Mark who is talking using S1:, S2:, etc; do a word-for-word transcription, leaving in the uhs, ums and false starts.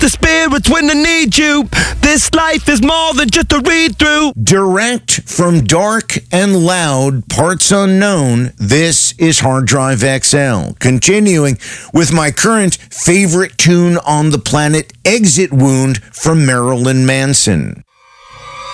S1: the spirits when they need you. This life is more than just a read-through.
S2: Direct from dark and loud parts unknown, this is Hard Drive X L. Continuing with my current favorite tune on the planet, Exit Wound from Marilyn Manson.